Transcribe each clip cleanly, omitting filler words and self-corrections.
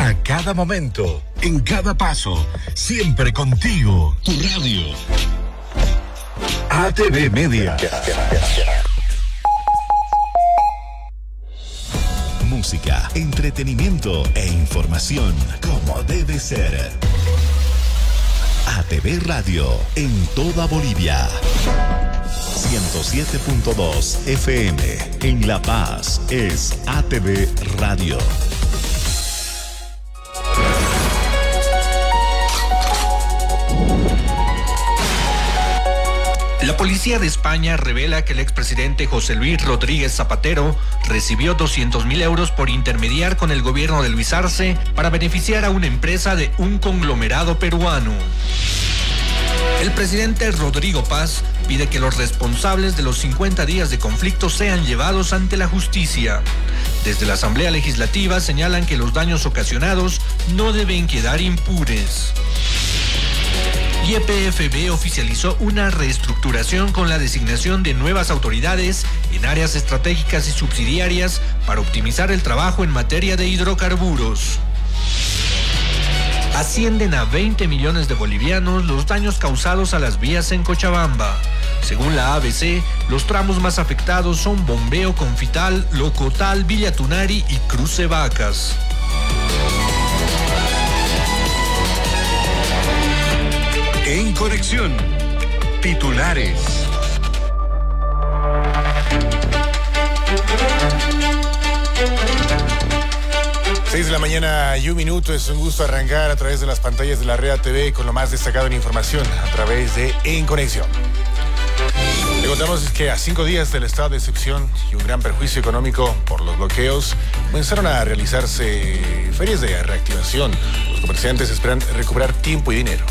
A cada momento, en cada paso, siempre contigo, tu radio. ATV Media. Música, entretenimiento e información como debe ser. ATV Radio en toda Bolivia. 107.2 FM en La Paz es ATV Radio. La policía de España revela que el expresidente José Luis Rodríguez Zapatero recibió 200.000 euros por intermediar con el gobierno de Luis Arce para beneficiar a una empresa de un conglomerado peruano. El presidente Rodrigo Paz pide que los responsables de los 50 días de conflicto sean llevados ante la justicia. Desde la Asamblea Legislativa señalan que los daños ocasionados no deben quedar impunes. YPFB oficializó una reestructuración con la designación de nuevas autoridades en áreas estratégicas y subsidiarias para optimizar el trabajo en materia de hidrocarburos. Ascienden a 20 millones de bolivianos los daños causados a las vías en Cochabamba. Según la ABC, los tramos más afectados son Bombeo, Confital, Locotal, Villa Tunari y Cruce Vacas. En conexión, titulares. Seis de la mañana y un minuto. Es un gusto arrancar a través de las pantallas de la Red TV con lo más destacado en información a través de En Conexión. Le contamos que a 5 días del estado de excepción y un gran perjuicio económico por los bloqueos, comenzaron a realizarse ferias de reactivación. Los comerciantes esperan recuperar tiempo y dinero.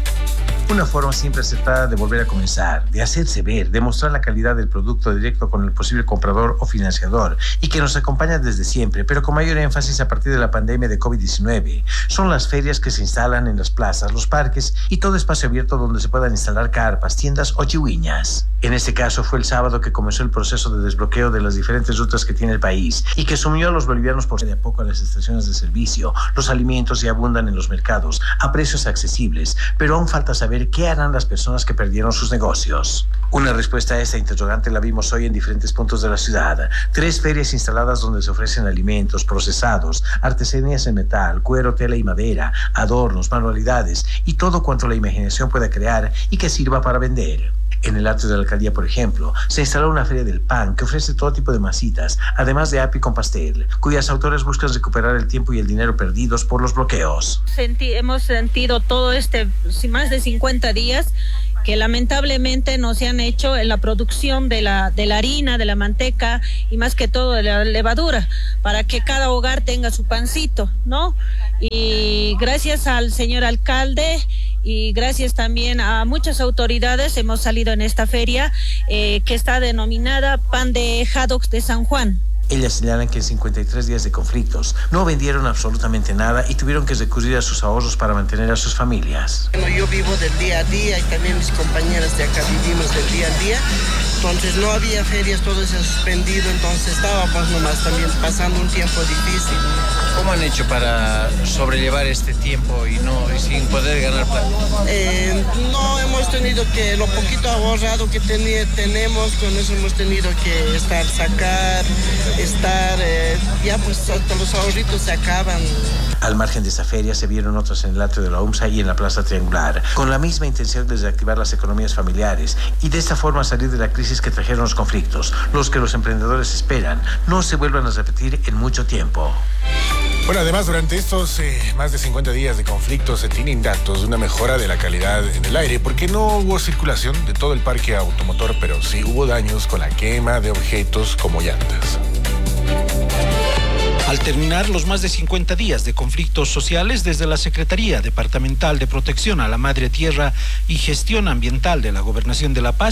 Una forma siempre acertada de volver a comenzar, de hacerse ver, de mostrar la calidad del producto directo con el posible comprador o financiador y que nos acompaña desde siempre, pero con mayor énfasis a partir de la pandemia de COVID-19. Son las ferias que se instalan en las plazas, los parques y todo espacio abierto donde se puedan instalar carpas, tiendas o chihuiñas. En este caso fue el sábado que comenzó el proceso de desbloqueo de las diferentes rutas que tiene el país y que sumió a los bolivianos por de a poco a las estaciones de servicio. Los alimentos ya abundan en los mercados a precios accesibles, pero aún falta saber qué harán las personas que perdieron sus negocios. Una respuesta a esta interrogante la vimos hoy en diferentes puntos de la ciudad. 3 ferias instaladas donde se ofrecen alimentos, procesados, artesanías en metal, cuero, tela y madera, adornos, manualidades y todo cuanto la imaginación pueda crear y que sirva para vender. En el atrio de la alcaldía, por ejemplo, se instaló una feria del pan que ofrece todo tipo de masitas, además de api con pastel, cuyas autores buscan recuperar el tiempo y el dinero perdidos por los bloqueos. Hemos sentido todo más de 50 días que lamentablemente no se han hecho en la producción de la harina, de la manteca y más que todo de la levadura, para que cada hogar tenga su pancito, ¿no? Y gracias al señor alcalde y gracias también a muchas autoridades hemos salido en esta feria que está denominada Pan de Hadox de San Juan. Ellas señalan que en 53 días de conflictos no vendieron absolutamente nada y tuvieron que recurrir a sus ahorros para mantener a sus familias. Bueno, yo vivo del día a día y también mis compañeras de acá vivimos del día a día. Entonces no había ferias, todo se ha suspendido, entonces estábamos nomás también pasando un tiempo difícil. ¿Cómo han hecho para sobrellevar este tiempo y sin poder ganar plata? No, hemos tenido que, lo poquito ahorrado que tenemos, con eso hemos tenido que ya pues hasta los ahorritos se acaban. Al margen de esta feria se vieron otras en el atrio de la UMSA y en la Plaza Triangular, con la misma intención de reactivar las economías familiares y de esta forma salir de la crisis que trajeron los conflictos, los que los emprendedores esperan no se vuelvan a repetir en mucho tiempo. Bueno, además, durante estos más de 50 días de conflicto se tienen datos de una mejora de la calidad en el aire, porque no hubo circulación de todo el parque automotor, pero sí hubo daños con la quema de objetos como llantas. Al terminar los más de 50 días de conflictos sociales, desde la Secretaría Departamental de Protección a la Madre Tierra y Gestión Ambiental de la Gobernación de La Paz,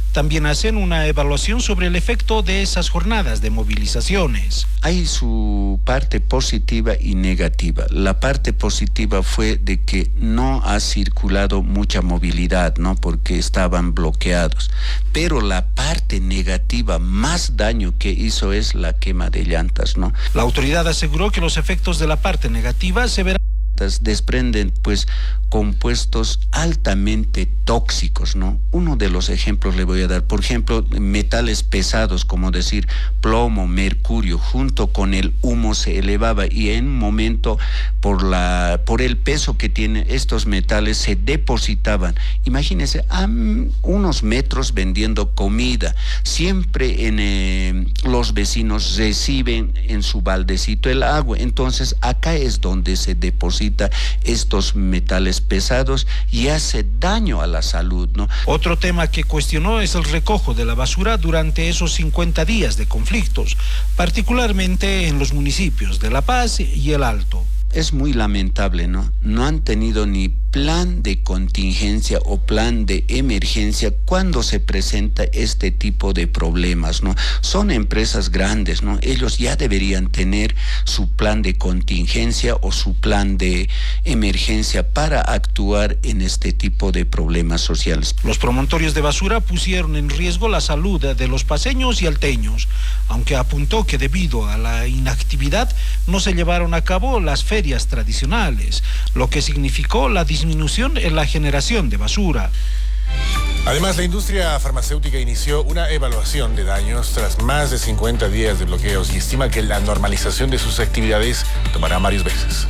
También hacen una evaluación sobre el efecto de esas jornadas de movilizaciones. Hay su parte positiva y negativa. La parte positiva fue de que no ha circulado mucha movilidad, ¿no? Porque estaban bloqueados. Pero la parte negativa, más daño que hizo es la quema de llantas, ¿no? La autoridad aseguró que los efectos de la parte negativa se verán. Desprenden pues compuestos altamente tóxicos, ¿no? Uno de los ejemplos le voy a dar, por ejemplo, metales pesados, como decir plomo, mercurio, junto con el humo se elevaba y en un momento por el peso que tienen estos metales se depositaban. Imagínense, a unos metros vendiendo comida, siempre los vecinos reciben en su baldecito el agua, entonces acá es donde se deposita estos metales pesados y hace daño a la salud, ¿no? Otro tema que cuestionó es el recojo de la basura durante esos 50 días de conflictos, particularmente en los municipios de La Paz y El Alto. Es muy lamentable, ¿no? No han tenido ni plan de contingencia o plan de emergencia cuando se presenta este tipo de problemas, ¿no? Son empresas grandes, ¿no? Ellos ya deberían tener su plan de contingencia o su plan de emergencia para actuar en este tipo de problemas sociales. Los promontorios de basura pusieron en riesgo la salud de los paceños y alteños, aunque apuntó que debido a la inactividad no se llevaron a cabo las ferias tradicionales, lo que significó la disminución en la generación de basura. Además, la industria farmacéutica inició una evaluación de daños tras más de 50 días de bloqueos y estima que la normalización de sus actividades tomará varios meses.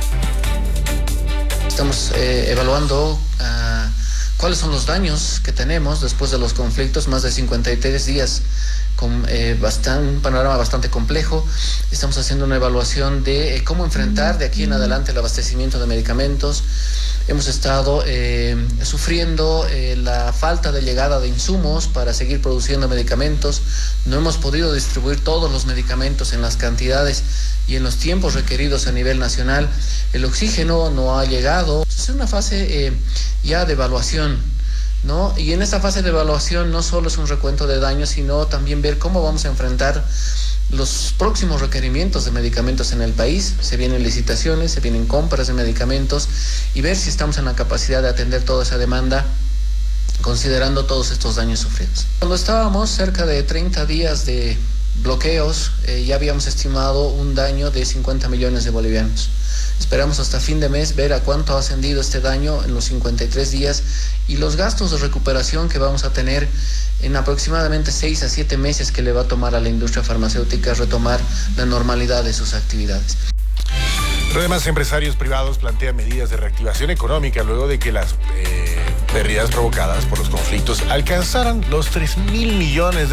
Estamos evaluando cuáles son los daños que tenemos después de los conflictos, más de 53 días con un panorama bastante complejo. Estamos haciendo una evaluación de cómo enfrentar de aquí en adelante el abastecimiento de medicamentos. Hemos estado sufriendo la falta de llegada de insumos para seguir produciendo medicamentos. No hemos podido distribuir todos los medicamentos en las cantidades y en los tiempos requeridos a nivel nacional. El oxígeno no ha llegado. Es una fase ya de evaluación, ¿no? Y en esta fase de evaluación no solo es un recuento de daños, sino también ver cómo vamos a enfrentar los próximos requerimientos de medicamentos en el país. Se vienen licitaciones, se vienen compras de medicamentos y ver si estamos en la capacidad de atender toda esa demanda considerando todos estos daños sufridos. Cuando estábamos cerca de 30 días de bloqueos, ya habíamos estimado un daño de 50 millones de bolivianos. Esperamos hasta fin de mes ver a cuánto ha ascendido este daño en los 53 días y los gastos de recuperación que vamos a tener en aproximadamente 6 a 7 meses que le va a tomar a la industria farmacéutica retomar la normalidad de sus actividades. Pero además, empresarios privados plantean medidas de reactivación económica luego de que las pérdidas provocadas por los conflictos alcanzaran los $3.000 millones.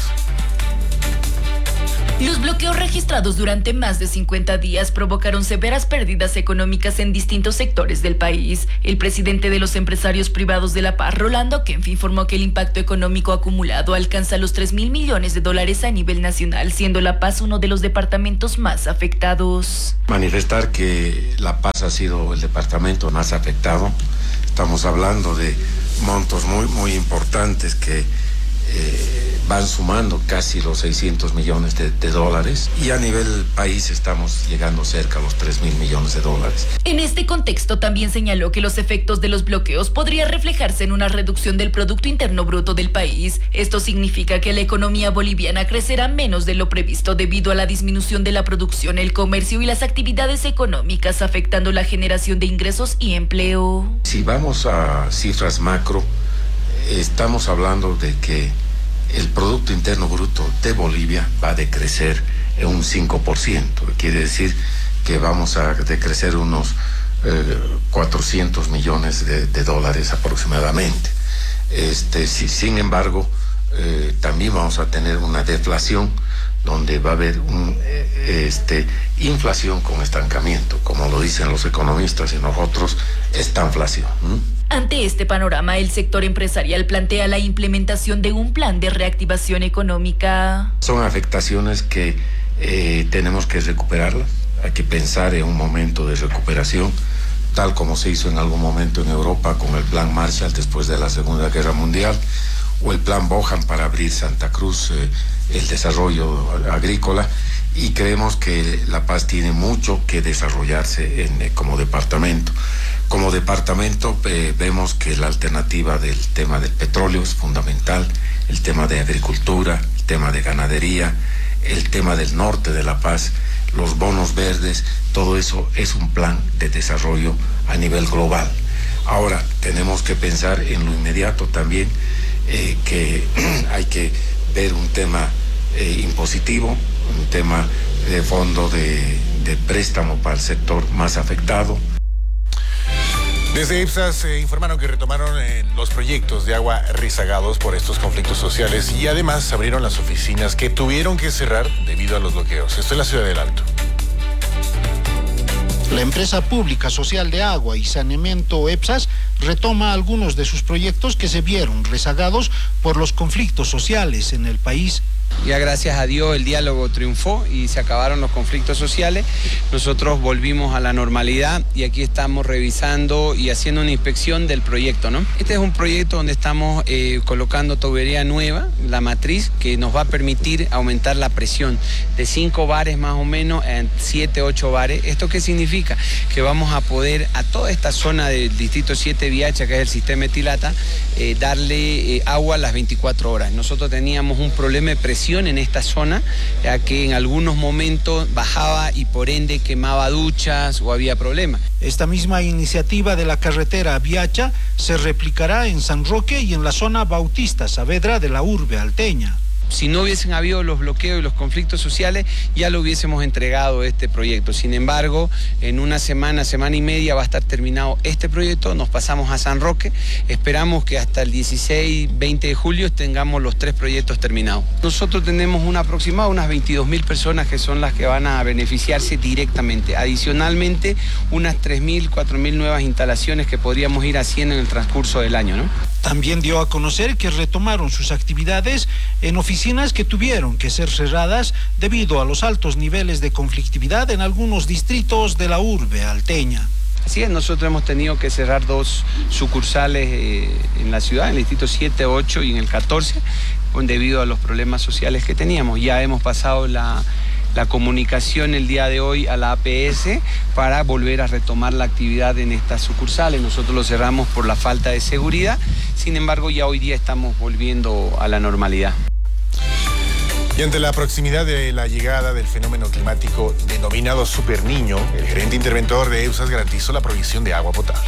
Los bloqueos registrados durante más de 50 días provocaron severas pérdidas económicas en distintos sectores del país. El presidente de los empresarios privados de La Paz, Rolando Kempf, informó que el impacto económico acumulado alcanza los $3.000 millones a nivel nacional, siendo La Paz uno de los departamentos más afectados. Manifestar que La Paz ha sido el departamento más afectado. Estamos hablando de montos muy importantes que van sumando casi los $600 millones y a nivel país estamos llegando cerca a los $3.000 millones. En este contexto también señaló que los efectos de los bloqueos podrían reflejarse en una reducción del Producto Interno Bruto del país. Esto significa que la economía boliviana crecerá menos de lo previsto debido a la disminución de la producción, el comercio y las actividades económicas, afectando la generación de ingresos y empleo. Si vamos a cifras macro, estamos hablando de que el Producto Interno Bruto de Bolivia va a decrecer en un 5%. Quiere decir que vamos a decrecer unos $400 millones aproximadamente. Sin embargo, también vamos a tener una deflación donde va a haber inflación con estancamiento. Como lo dicen los economistas y nosotros, estanflación. Ante este panorama, el sector empresarial plantea la implementación de un plan de reactivación económica. Son afectaciones que tenemos que recuperarlas. Hay que pensar en un momento de recuperación, tal como se hizo en algún momento en Europa con el Plan Marshall después de la Segunda Guerra Mundial. o el plan Bohan para abrir Santa Cruz, el desarrollo agrícola, y creemos que La Paz tiene mucho que desarrollarse como departamento. Como departamento vemos que la alternativa del tema del petróleo es fundamental, el tema de agricultura, el tema de ganadería, el tema del norte de La Paz, los bonos verdes, todo eso es un plan de desarrollo a nivel global. Ahora tenemos que pensar en lo inmediato también, que hay que ver un tema impositivo, un tema de fondo de préstamo para el sector más afectado. Desde EPSAS informaron que retomaron los proyectos de agua rezagados por estos conflictos sociales y además abrieron las oficinas que tuvieron que cerrar debido a los bloqueos. Esto es la Ciudad del Alto. La empresa pública social de agua y saneamiento EPSAS retoma algunos de sus proyectos que se vieron rezagados por los conflictos sociales en el país. Ya gracias a Dios el diálogo triunfó y se acabaron los conflictos sociales. Nosotros volvimos a la normalidad y aquí estamos revisando y haciendo una inspección del proyecto, ¿no? Este es un proyecto donde estamos colocando tubería nueva, la matriz, que nos va a permitir aumentar la presión de 5 bares más o menos a 7, 8 bares. ¿Esto qué significa? Que vamos a poder a toda esta zona del distrito 7 Viacha, que es el sistema de Tilata, darle agua a las 24 horas. Nosotros teníamos un problema de presión en esta zona, ya que en algunos momentos bajaba y por ende quemaba duchas o había problemas. Esta misma iniciativa de la carretera Viacha se replicará en San Roque y en la zona Bautista Saavedra de la urbe alteña. Si no hubiesen habido los bloqueos y los conflictos sociales, ya lo hubiésemos entregado este proyecto. Sin embargo, en una semana, semana y media va a estar terminado este proyecto. Nos pasamos a San Roque. Esperamos que hasta el 16, 20 de julio tengamos los 3 proyectos terminados. Nosotros tenemos un aproximado, unas 22.000 personas que son las que van a beneficiarse directamente. Adicionalmente, unas 3.000, 4.000 nuevas instalaciones que podríamos ir haciendo en el transcurso del año, ¿no? También dio a conocer que retomaron sus actividades en oficinas que tuvieron que ser cerradas debido a los altos niveles de conflictividad en algunos distritos de la urbe alteña. Así es, nosotros hemos tenido que cerrar 2 sucursales en la ciudad, en el distrito 7, 8 y en el 14, debido a los problemas sociales que teníamos. Ya hemos pasado la comunicación el día de hoy a la APS para volver a retomar la actividad en estas sucursales. Nosotros lo cerramos por la falta de seguridad, sin embargo ya hoy día estamos volviendo a la normalidad. Y ante la proximidad de la llegada del fenómeno climático denominado Super Niño, el gerente interventor de EPSAS garantizó la provisión de agua potable.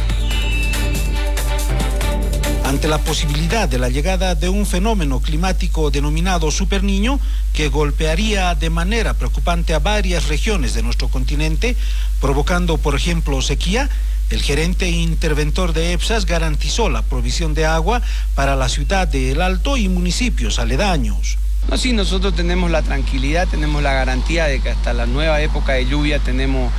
Ante la posibilidad de la llegada de un fenómeno climático denominado Super Niño, que golpearía de manera preocupante a varias regiones de nuestro continente, provocando, por ejemplo, sequía, el gerente interventor de EPSAS garantizó la provisión de agua para la ciudad de El Alto y municipios aledaños. No, sí, nosotros tenemos la tranquilidad, tenemos la garantía de que hasta la nueva época de lluvia tenemos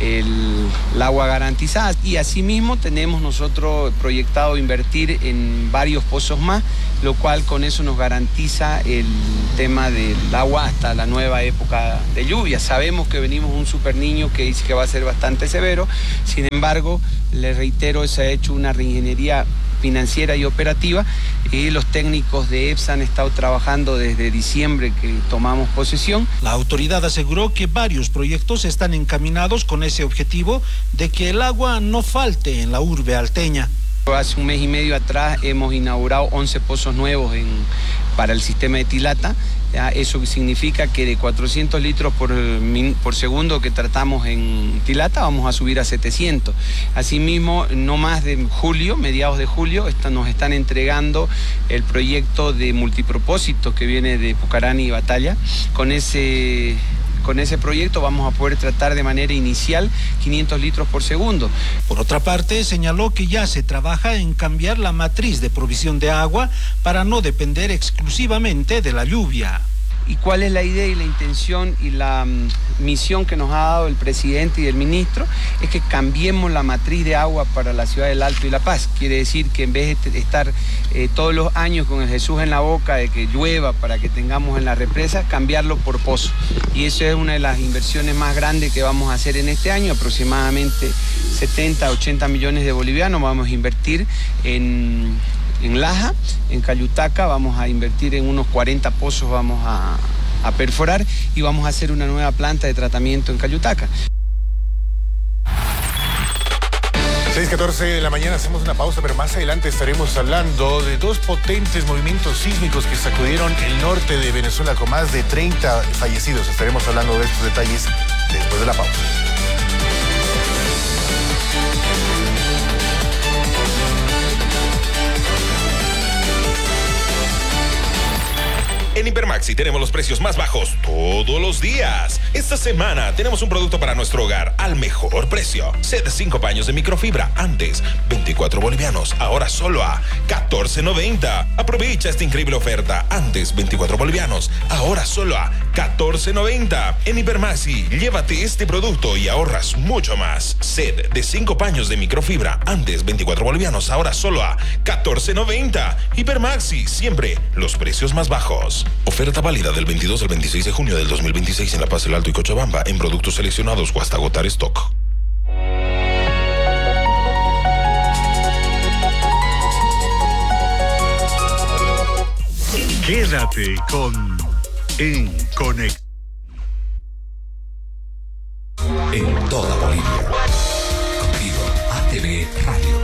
el agua garantizada y asimismo tenemos nosotros proyectado invertir en varios pozos más, lo cual con eso nos garantiza el tema del agua hasta la nueva época de lluvia. Sabemos que venimos un Super Niño que dice que va a ser bastante severo, sin embargo, les reitero, se ha hecho una reingeniería financiera y operativa y los técnicos de EPSA han estado trabajando desde diciembre que tomamos posesión. La autoridad aseguró que varios proyectos están encaminados con ese objetivo de que el agua no falte en la urbe alteña. Hace un mes y medio atrás hemos inaugurado 11 pozos nuevos para el sistema de Tilata. Eso significa que de 400 litros por segundo que tratamos en Tilata vamos a subir a 700. Asimismo, no más de julio, mediados de julio, nos están entregando el proyecto de multipropósito que viene de Pucarani y Batalla. Con ese proyecto vamos a poder tratar de manera inicial 500 litros por segundo. Por otra parte, señaló que ya se trabaja en cambiar la matriz de provisión de agua para no depender exclusivamente de la lluvia. ¿Y cuál es la idea y la intención y la misión que nos ha dado el presidente y el ministro? Es que cambiemos la matriz de agua para la ciudad del Alto y La Paz. Quiere decir que en vez de estar todos los años con el Jesús en la boca de que llueva para que tengamos en la represa, cambiarlo por pozo. Y eso es una de las inversiones más grandes que vamos a hacer en este año, aproximadamente 70, 80 millones de bolivianos vamos a invertir en en Laja, en Cayutaca vamos a invertir en unos 40 pozos, vamos a perforar y vamos a hacer una nueva planta de tratamiento en Cayutaca. 6:14 de la mañana, hacemos una pausa, pero más adelante estaremos hablando de 2 potentes movimientos sísmicos que sacudieron el norte de Venezuela con más de 30 fallecidos. Estaremos hablando de estos detalles después de la pausa. En Hipermaxi tenemos los precios más bajos todos los días. Esta semana tenemos un producto para nuestro hogar al mejor precio. Set 5 paños de microfibra, antes 24 bolivianos, ahora solo a 14.90. Aprovecha esta increíble oferta, antes 24 bolivianos, ahora solo a 14.90. En Hipermaxi, llévate este producto y ahorras mucho más. Set de 5 paños de microfibra, antes 24 bolivianos, ahora solo a 14.90. Hipermaxi, siempre los precios más bajos. Oferta válida del 22 al 26 de junio del 2026 en La Paz, El Alto y Cochabamba en productos seleccionados o hasta agotar stock. Quédate con En Conecta. En toda Bolivia. Contigo, ATV Radio.